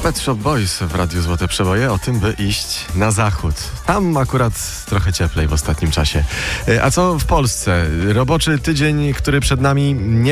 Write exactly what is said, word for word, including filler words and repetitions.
Pet Shop Boys w Radiu Złote Przeboje o tym, by iść na zachód. Tam akurat trochę cieplej w ostatnim czasie. A co w Polsce? Roboczy tydzień, który przed nami, nie